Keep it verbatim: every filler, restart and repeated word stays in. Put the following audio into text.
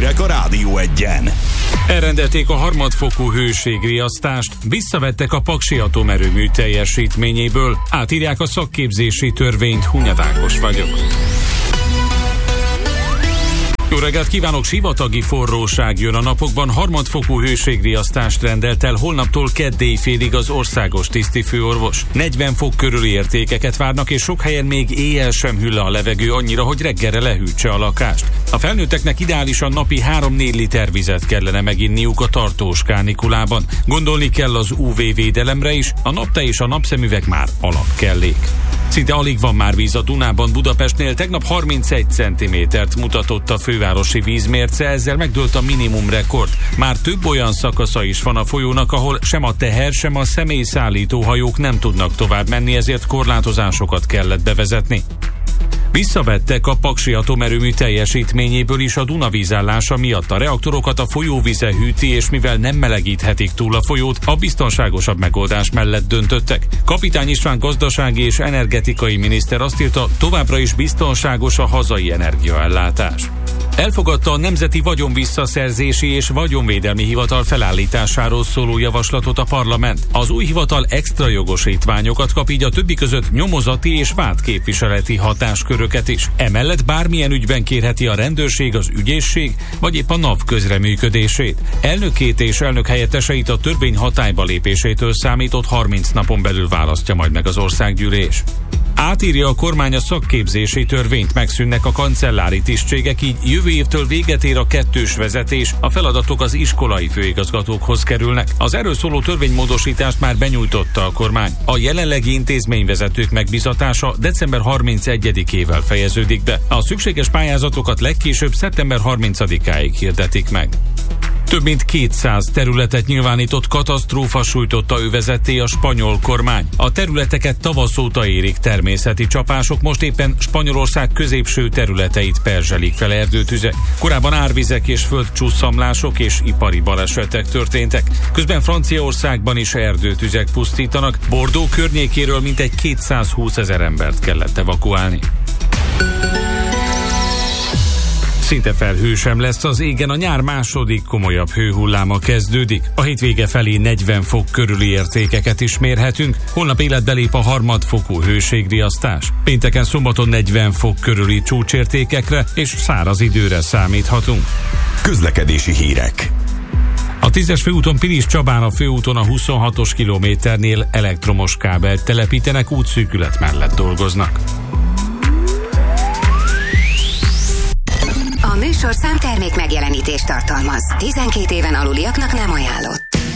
hírek a Rádió Egyen. Elrendelték a harmadfokú hőségriasztást, visszavettek a Paksi atomerőmű teljesítményéből, átírják a szakképzési törvényt. Hunyad Ákos vagyok. Jó reggelt kívánok, sivatagi forróság jön a napokban, harmadfokú hőségriasztást rendelt el holnaptól kedd éjfélig az országos tisztifőorvos. negyven fok körüli értékeket várnak, és sok helyen még éjjel sem hűl a levegő annyira, hogy reggelre lehűtse a lakást. A felnőtteknek ideálisan napi három-négy liter vizet kellene meginniuk a tartós kánikulában. Gondolni kell az ú vé védelemre is, a napte és a napszemüveg már alapkellék. Szinte alig van már víz a Dunában. Budapestnél tegnap harmincegy centimétert mutatott a fővárosi vízmérce, ezzel megdőlt a minimum rekord. Már több olyan szakasza is van a folyónak, ahol sem a teher, sem a személyszállító hajók nem tudnak tovább menni, ezért korlátozásokat kellett bevezetni. Visszavettek a Paksi atomerőmű teljesítményéből is a Duna vízállása miatt. A reaktorokat a folyóvize hűti, és mivel nem melegíthetik túl a folyót, a biztonságosabb megoldás mellett döntöttek. Kapitány István gazdasági és energetikai miniszter azt írta, továbbra is biztonságos a hazai energiaellátás. Elfogadta a Nemzeti Vagyonvisszaszerzési és Vagyonvédelmi Hivatal felállításáról szóló javaslatot a parlament. Az új hivatal extra jogosítványokat kap, így a többi között nyomozati és vádképviseleti hatásköröket is. Emellett bármilyen ügyben kérheti a rendőrség, az ügyészség vagy épp a NAV közreműködését. Elnökét és elnök helyetteseit a törvény hatályba lépésétől számított harminc napon belül választja majd meg az országgyűlés. Átírja a kormány a szakképzési törvényt, megszűnnek a kancellári tisztségek, így jövő évtől véget ér a kettős vezetés, a feladatok az iskolai főigazgatókhoz kerülnek. Az erről szóló törvénymódosítást már benyújtotta a kormány. A jelenlegi intézményvezetők megbizatása december harmincegyedikével fejeződik be. A szükséges pályázatokat legkésőbb szeptember harmincadikáig hirdetik meg. Több mint kétszáz területet nyilvánított katasztrófa sújtotta övezetté a spanyol kormány. A területeket tavasz óta érik természeti csapások, most éppen Spanyolország középső területeit perzselik fel erdőtüzek. Korábban árvizek és földcsúszamlások és ipari balesetek történtek. Közben Franciaországban is erdőtüzek pusztítanak. Bordeaux környékéről mintegy kétszázhúszezer embert kellett evakuálni. Szinte felhő sem lesz az égen, a nyár második komolyabb hőhulláma kezdődik. A hétvége felé negyven fok körüli értékeket is mérhetünk, holnap életbe lép a harmadfokú hőségriasztás. Pénteken, szombaton negyven fok körüli csúcsértékekre és száraz időre számíthatunk. Közlekedési hírek. A tízes főúton Pilis Csabán a főúton a huszonhatos kilométernél elektromos kábelt telepítenek, útszűkület mellett dolgoznak. A műsor számtermék megjelenítést tartalmaz. tizenkét éven aluliaknak nem ajánlott.